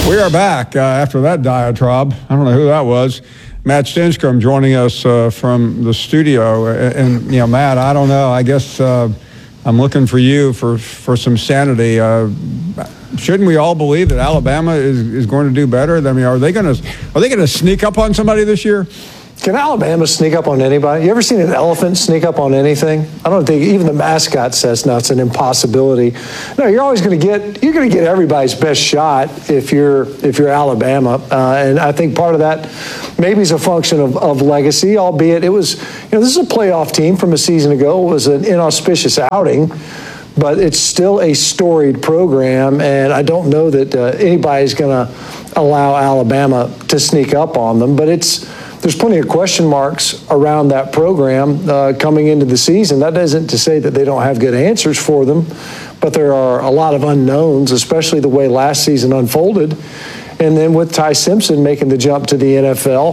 We are back after that diatribe. I don't know who that was. Matt Stinchcomb joining us from the studio. And, you know, Matt, I don't know. I guess I'm looking for you for some sanity. Shouldn't we all believe that Alabama is going to do better? I mean, are they going to sneak up on somebody this year? Can Alabama sneak up on anybody? You ever seen an elephant sneak up on anything? I don't think even the mascot says no. It's an impossibility. No, you're always going to get everybody's best shot if you're Alabama, and I think part of that maybe is a function of legacy. Albeit it was, this is a playoff team from a season ago. It was an inauspicious outing, but it's still a storied program, and I don't know that anybody's going to allow Alabama to sneak up on them. But there's plenty of question marks around that program coming into the season. That isn't to say that they don't have good answers for them, but there are a lot of unknowns, especially the way last season unfolded. And then with Ty Simpson making the jump to the NFL,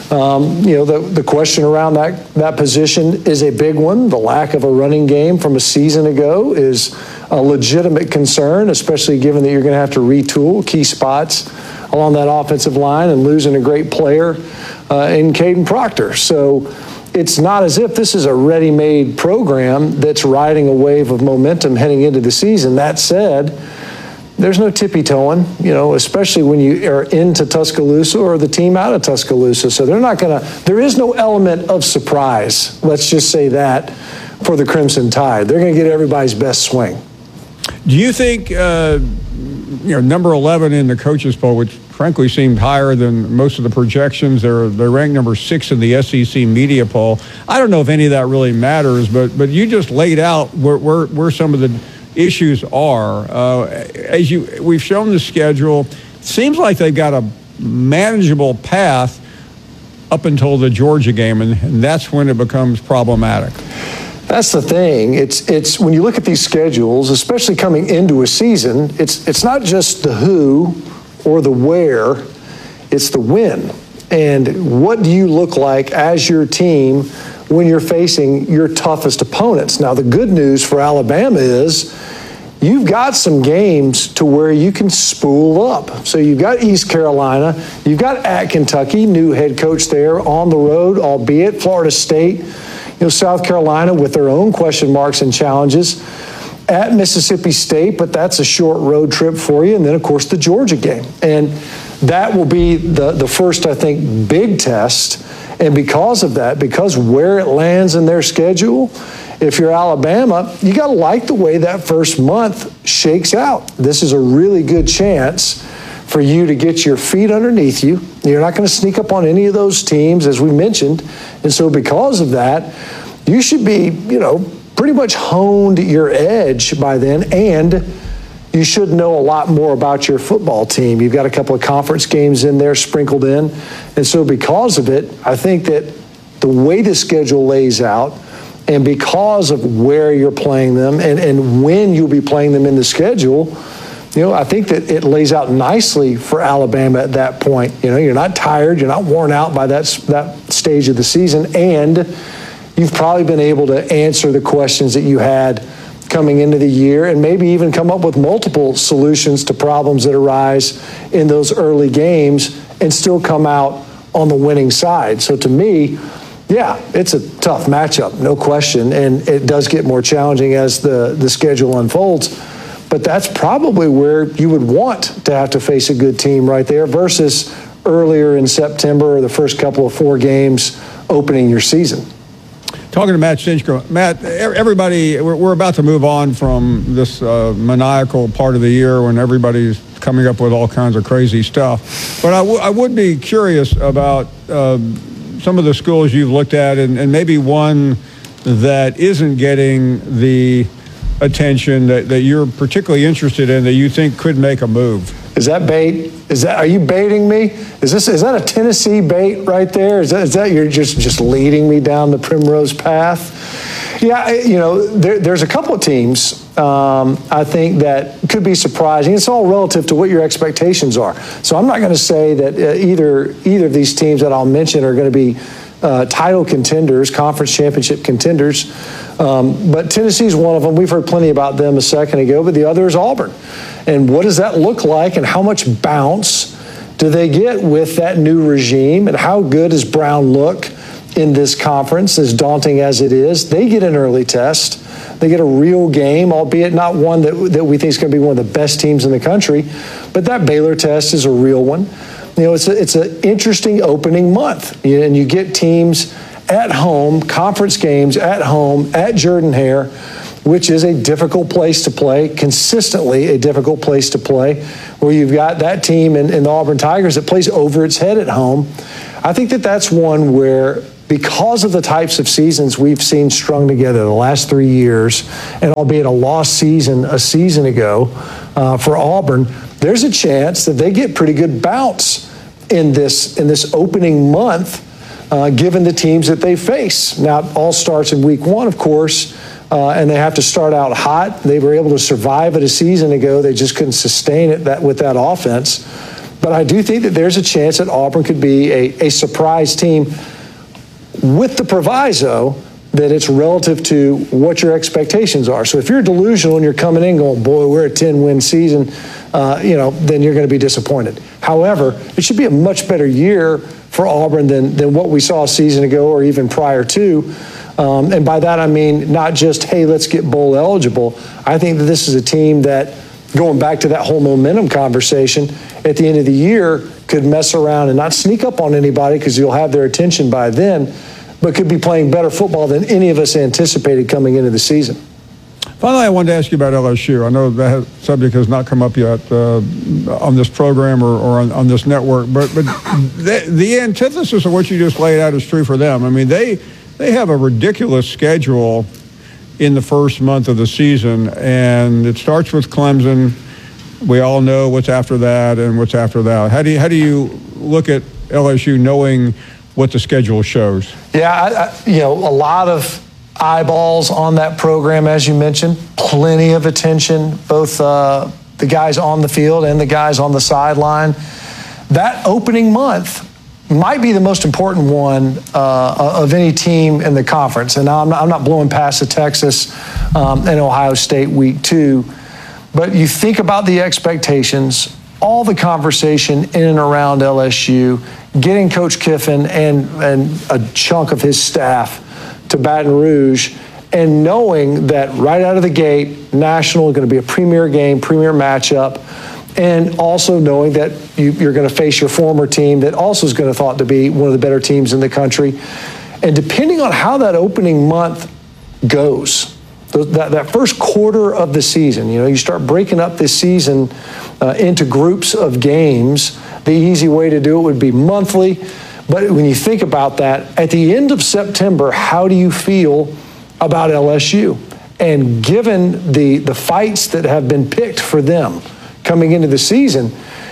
the question around that position is a big one. The lack of a running game from a season ago is a legitimate concern, especially given that you're going to have to retool key spots along that offensive line and losing a great player in Caden Proctor. So it's not as if this is a ready-made program that's riding a wave of momentum heading into the season. That said, there's no tippy-toeing, especially when you are into Tuscaloosa or the team out of Tuscaloosa. So there is no element of surprise, let's just say that, for the Crimson Tide. They're going to get everybody's best swing. Do you think, number 11 in the coaches poll, which frankly seemed higher than most of the projections, they're ranked number 6 in the SEC media poll. I don't know if any of that really matters, but you just laid out where some of the issues are. We've shown the schedule. It seems like they've got a manageable path up until the Georgia game, and that's when it becomes problematic. That's the thing. It's when you look at these schedules, especially coming into a season, it's not just the who or the where, it's the when. And what do you look like as your team when you're facing your toughest opponents? Now, the good news for Alabama is you've got some games to where you can spool up. So you've got East Carolina, you've got at Kentucky, new head coach there on the road, albeit Florida State, South Carolina with their own question marks and challenges, at Mississippi State, but that's a short road trip for you, and then, of course, the Georgia game. And that will be the first, I think, big test. And because of that, because where it lands in their schedule, if you're Alabama, you got to like the way that first month shakes out. This is a really good chance for you to get your feet underneath you. You're not going to sneak up on any of those teams, as we mentioned. And so because of that, you should be, pretty much honed your edge by then, and you should know a lot more about your football team. You've got a couple of conference games in there sprinkled in. And so because of it, I think that the way the schedule lays out, and because of where you're playing them and when you'll be playing them in the schedule, I think that it lays out nicely for Alabama at that point. You're not tired, you're not worn out by that stage of the season, and you've probably been able to answer the questions that you had coming into the year and maybe even come up with multiple solutions to problems that arise in those early games and still come out on the winning side. So to me, yeah, it's a tough matchup, no question, and it does get more challenging as the schedule unfolds. But that's probably where you would want to have to face a good team right there versus earlier in September or the first couple of 4 games opening your season. Talking to Matt Stinchcomb. Matt, everybody, we're about to move on from this maniacal part of the year when everybody's coming up with all kinds of crazy stuff. But I would be curious about some of the schools you've looked at and maybe one that isn't getting the attention that you're particularly interested in that you think could make a move. Is that bait? Are you baiting me? Is that a Tennessee bait right there? Is that you're just leading me down the primrose path? Yeah, there's a couple of teams I think that could be surprising. It's all relative to what your expectations are. So I'm not going to say that either of these teams that I'll mention are going to be title contenders, conference championship contenders. But Tennessee's one of them. We've heard plenty about them a second ago, but the other is Auburn. And what does that look like, and how much bounce do they get with that new regime, and how good does Brown look in this conference, as daunting as it is? They get an early test. They get a real game, albeit not one that we think is going to be one of the best teams in the country, but that Baylor test is a real one. You know, it's an interesting opening month, and you get teams at home, conference games at home, at Jordan-Hare, which is a difficult place to play, consistently a difficult place to play, where you've got that team in the Auburn Tigers that plays over its head at home. I think that's one where, because of the types of seasons we've seen strung together the last 3 years, and albeit a lost season a season ago for Auburn, there's a chance that they get pretty good bounce in this opening month, given the teams that they face. Now, it all starts in week 1, of course, and they have to start out hot. They were able to survive it a season ago. They just couldn't sustain it with that offense. But I do think that there's a chance that Auburn could be a surprise team, with the proviso that it's relative to what your expectations are. So if you're delusional and you're coming in going, boy, we're a 10-win season, then you're going to be disappointed. However, it should be a much better year for Auburn than what we saw a season ago or even prior to. And by that I mean not just, hey, let's get bowl eligible. I think that this is a team that, going back to that whole momentum conversation, at the end of the year could mess around and not sneak up on anybody, because you'll have their attention by then, but could be playing better football than any of us anticipated coming into the season. Finally, I wanted to ask you about LSU. I know that subject has not come up yet on this program or on this network, but the antithesis of what you just laid out is true for them. I mean, they have a ridiculous schedule in the first month of the season, and it starts with Clemson. We all know what's after that and what's after that. How do you look at LSU knowing what the schedule shows? Yeah, a lot of eyeballs on that program, as you mentioned. Plenty of attention, both the guys on the field and the guys on the sideline. That opening month might be the most important one of any team in the conference. And I'm not blowing past the Texas and Ohio State week 2, but you think about the expectations, all the conversation in and around LSU, getting Coach Kiffin and a chunk of his staff to Baton Rouge, and knowing that right out of the gate, National is going to be a premier game, premier matchup, and also knowing that you're going to face your former team that also is going to thought to be one of the better teams in the country. And depending on how that opening month goes, that first quarter of the season, you start breaking up this season into groups of games. The easy way to do it would be monthly. But when you think about that, at the end of September, how do you feel about LSU? And given the fights that have been picked for them coming into the season,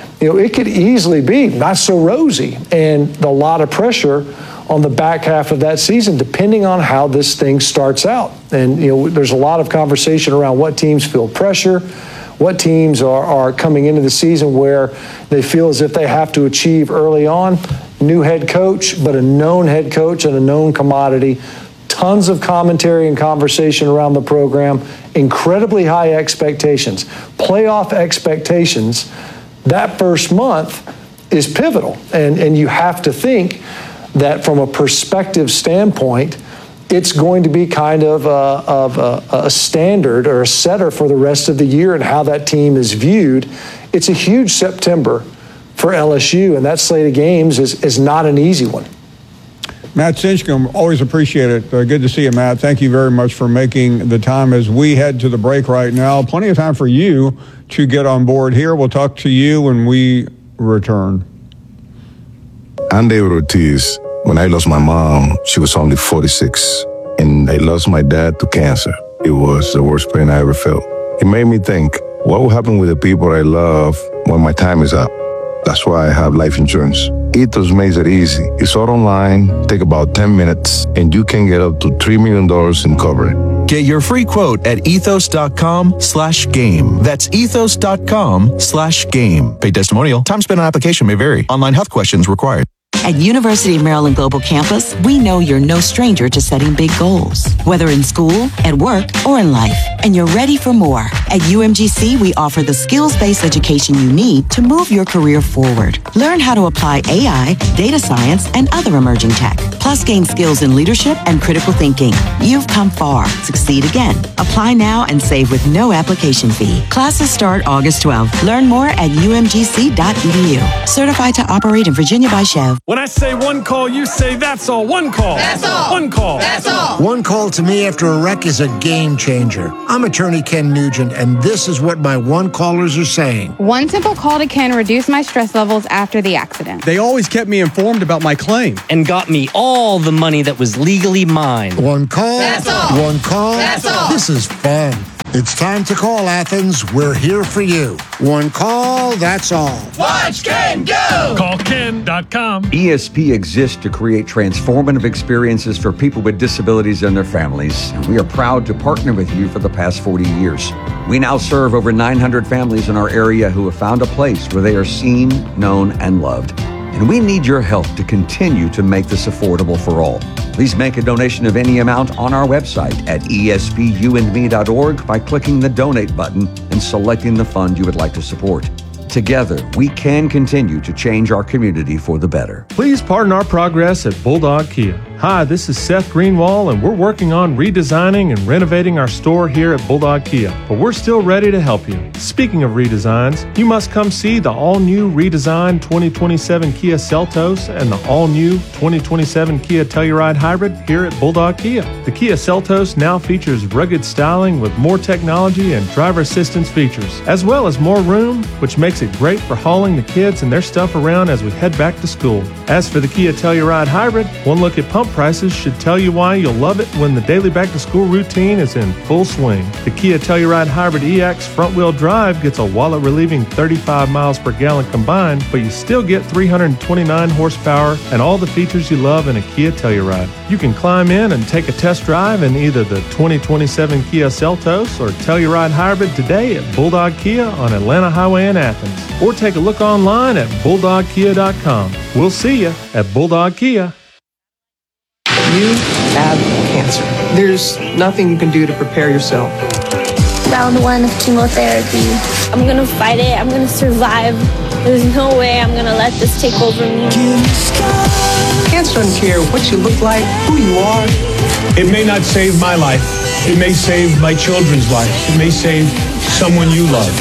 it could easily be not so rosy, and a lot of pressure on the back half of that season, depending on how this thing starts out. And there's a lot of conversation around what teams feel pressure, what teams are coming into the season where they feel as if they have to achieve early on. New head coach, but a known head coach and a known commodity. Tons of commentary and conversation around the program. Incredibly high expectations. Playoff expectations. That first month is pivotal. And you have to think that from a perspective standpoint, it's going to be kind of a standard or a setter for the rest of the year and how that team is viewed. It's a huge September for LSU, and that slate of games is not an easy one. Matt Stinchcomb, always appreciate it. Good to see you, Matt. Thank you very much for making the time as we head to the break right now. Plenty of time for you to get on board here. We'll talk to you when we return. I'm David Ortiz. When I lost my mom, she was only 46, and I lost my dad to cancer. It was the worst pain I ever felt. It made me think, what will happen with the people I love when my time is up? That's why I have life insurance. Ethos makes it easy. It's all online, take about 10 minutes, and you can get up to $3 million in coverage. Get your free quote at ethos.com/game. That's ethos.com/game. Paid testimonial. Time spent on application may vary. Online health questions required. At University of Maryland Global Campus, we know you're no stranger to setting big goals, whether in school, at work, or in life, and you're ready for more. At UMGC, we offer the skills-based education you need to move your career forward. Learn how to apply AI, data science, and other emerging tech, plus gain skills in leadership and critical thinking. You've come far. Succeed again. Apply now and save with no application fee. Classes start August 12th. Learn more at umgc.edu. Certified to operate in Virginia by Chev. When I say one call, you say that's all. One call. That's all. One call. That's all. One call to me after a wreck is a game changer. I'm attorney Ken Nugent, and this is what my one callers are saying. One simple call to Ken reduced my stress levels after the accident. They always kept me informed about my claim. And got me all the money that was legally mine. One call. That's all. One call. That's all. This is fun. It's time to call, Athens. We're here for you. One call, that's all. Watch Ken go! CallKen.com. ESP exists to create transformative experiences for people with disabilities and their families. And we are proud to partner with you for the past 40 years. We now serve over 900 families in our area who have found a place where they are seen, known, and loved. And we need your help to continue to make this affordable for all. Please make a donation of any amount on our website at espUandme.org by clicking the donate button and selecting the fund you would like to support. Together, we can continue to change our community for the better. Please pardon our progress at Bulldog Kia. Hi, this is Seth Greenwald, and we're working on redesigning and renovating our store here at Bulldog Kia, but we're still ready to help you. Speaking of redesigns, you must come see the all-new redesigned 2027 Kia Seltos and the all-new 2027 Kia Telluride Hybrid here at Bulldog Kia. The Kia Seltos now features rugged styling with more technology and driver assistance features, as well as more room, which makes it great for hauling the kids and their stuff around as we head back to school. As for the Kia Telluride Hybrid, one look at pump prices should tell you why you'll love it when the daily back-to-school routine is in full swing. The Kia Telluride Hybrid EX front-wheel drive gets a wallet-relieving 35 miles per gallon combined, but you still get 329 horsepower and all the features you love in a Kia Telluride. You can climb in and take a test drive in either the 2027 Kia Seltos or Telluride Hybrid today at Bulldog Kia on Atlanta Highway in Athens, or take a look online at bulldogkia.com. We'll see you at Bulldog Kia. You have cancer. There's nothing you can do to prepare yourself. Round 1 of chemotherapy. I'm gonna fight it. I'm gonna survive. There's no way I'm gonna let this take over me. Cancer doesn't care what you look like, who you are. It may not save my life. It may save my children's lives. It may save someone you love.